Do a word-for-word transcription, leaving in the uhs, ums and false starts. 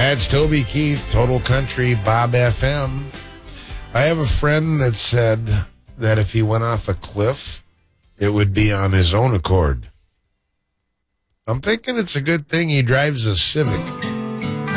That's Toby Keith, Total Country, Bob F M. I have a friend that said that if he went off a cliff, it would be on his own accord. I'm thinking it's a good thing he drives a Civic.